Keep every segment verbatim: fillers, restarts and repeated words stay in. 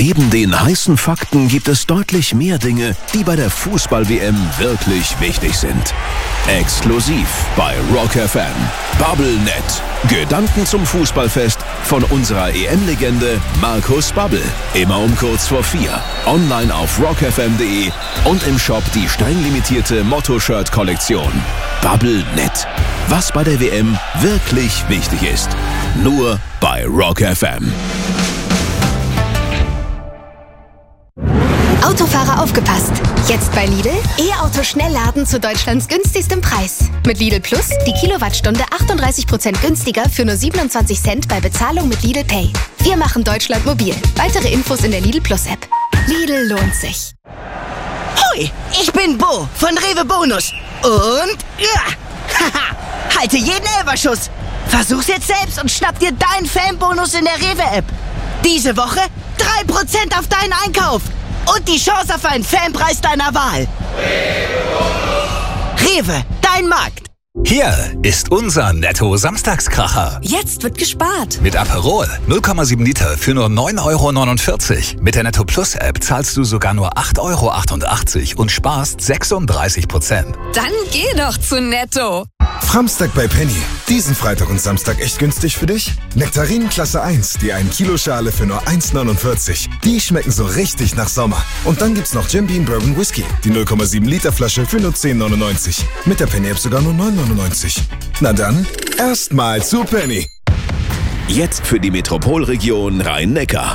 Neben den heißen Fakten gibt es deutlich mehr Dinge, die bei der Fußball-W M wirklich wichtig sind. Exklusiv bei Rock F M. Bubblenet. Gedanken zum Fußballfest von unserer E M-Legende Markus Babbel. Immer um kurz vor vier. Online auf rock f m punkt d e und im Shop die streng Motto-Shirt-Kollektion. Bubblenet. Was bei der W M wirklich wichtig ist. Nur bei Rock F M. Autofahrer aufgepasst! Jetzt bei Lidl E-Auto Schnellladen zu Deutschlands günstigstem Preis. Mit Lidl Plus die Kilowattstunde achtunddreißig Prozent günstiger für nur siebenundzwanzig Cent bei Bezahlung mit Lidl Pay. Wir machen Deutschland mobil. Weitere Infos in der Lidl Plus App. Lidl lohnt sich. Hoi, ich bin Bo von Rewe Bonus. Und ja, haha, halte jeden Elberschuss. Versuch's jetzt selbst und schnapp dir deinen Fanbonus in der Rewe-App. Diese Woche drei Prozent auf deinen Einkauf. Und die Chance auf einen Fanpreis deiner Wahl. Rewe, dein Markt. Hier ist unser Netto-Samstagskracher. Jetzt wird gespart. Mit Aperol null Komma sieben Liter für nur neun Euro neunundvierzig. Mit der Netto Plus App zahlst du sogar nur acht Euro achtundachtzig und sparst sechsunddreißig Prozent. Dann geh doch zu Netto. Framstag bei Penny. Diesen Freitag und Samstag echt günstig für dich? Nektarinen Klasse eins, die ein Kilo Schale für nur eins neunundvierzig. Die schmecken so richtig nach Sommer. Und dann gibt's noch Jim Beam Bourbon Whisky, die null Komma sieben Liter Flasche für nur zehn neunundneunzig. Mit der Penny App sogar nur neun neunundneunzig. Na dann, erstmal zu Penny. Jetzt für die Metropolregion Rhein-Neckar.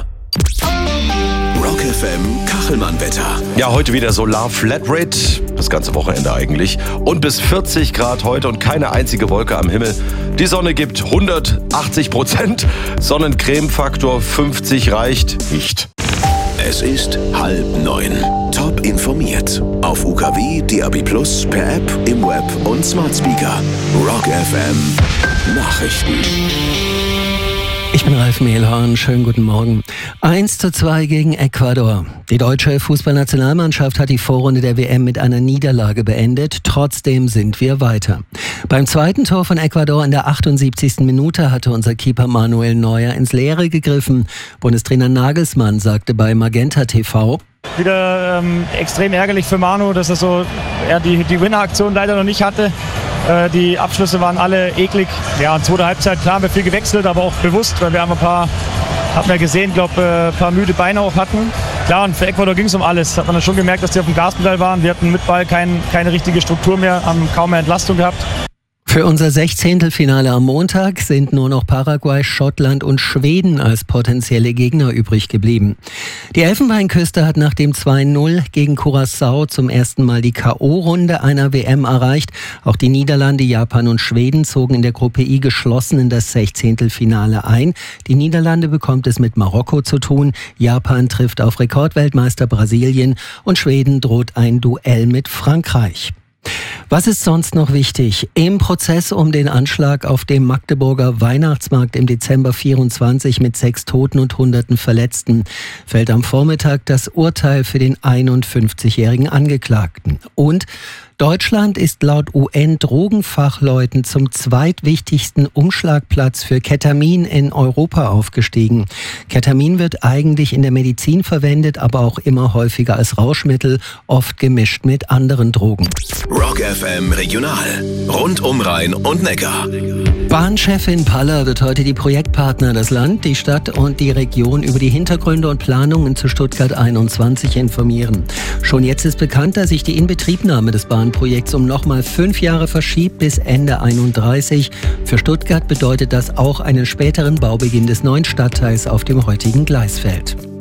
Rock F M Kachelmann-Wetter. Ja, heute wieder Solar Flatrate, das ganze Wochenende eigentlich. Und bis vierzig Grad heute und keine einzige Wolke am Himmel. Die Sonne gibt hundertachtzig Prozent, Sonnencremefaktor fünfzig reicht nicht. Es ist halb neun. Top informiert. Auf U K W, D A B plus, per App, im Web und Smart Speaker. Rock F M Nachrichten. Ich bin Ralf Mehlhorn, schönen guten Morgen. eins zu zwei gegen Ecuador. Die deutsche Fußballnationalmannschaft hat die Vorrunde der W M mit einer Niederlage beendet. Trotzdem sind wir weiter. Beim zweiten Tor von Ecuador in der achtundsiebzigsten Minute hatte unser Keeper Manuel Neuer ins Leere gegriffen. Bundestrainer Nagelsmann sagte bei Magenta T V: Wieder ähm, extrem ärgerlich für Manu, dass er so er die, die Winner-Aktion leider noch nicht hatte. Äh, die Abschlüsse waren alle eklig. Ja, in zweiter Halbzeit, klar, haben wir viel gewechselt, aber auch bewusst, weil wir haben ein paar, haben wir gesehen, glaube äh, ein paar müde Beine auch hatten. Klar, und für Ecuador ging es um alles. Hat man dann schon gemerkt, dass die auf dem Gaspedal waren. Wir hatten mit Ball kein, keine richtige Struktur mehr, haben kaum mehr Entlastung gehabt. Für unser Sechzehntelfinale am Montag sind nur noch Paraguay, Schottland und Schweden als potenzielle Gegner übrig geblieben. Die Elfenbeinküste hat nach dem zwei null gegen Curaçao zum ersten Mal die K O-Runde einer W M erreicht. Auch die Niederlande, Japan und Schweden zogen in der Gruppe I geschlossen in das Sechzehntelfinale ein. Die Niederlande bekommt es mit Marokko zu tun, Japan trifft auf Rekordweltmeister Brasilien und Schweden droht ein Duell mit Frankreich. Was ist sonst noch wichtig? Im Prozess um den Anschlag auf dem Magdeburger Weihnachtsmarkt im Dezember vierundzwanzig mit sechs Toten und hunderten Verletzten fällt am Vormittag das Urteil für den einundfünfzigjährigen Angeklagten. Und Deutschland ist laut U N-Drogenfachleuten zum zweitwichtigsten Umschlagplatz für Ketamin in Europa aufgestiegen. Ketamin wird eigentlich in der Medizin verwendet, aber auch immer häufiger als Rauschmittel, oft gemischt mit anderen Drogen. Rock F M Regional. Rund um Rhein und Neckar. Bahnchefin Paller wird heute die Projektpartner, das Land, die Stadt und die Region über die Hintergründe und Planungen zu Stuttgart einundzwanzig informieren. Schon jetzt ist bekannt, dass sich die Inbetriebnahme des Bahnprojekts um nochmal fünf Jahre verschiebt bis Ende einunddreißig. Für Stuttgart bedeutet das auch einen späteren Baubeginn des neuen Stadtteils auf dem heutigen Gleisfeld.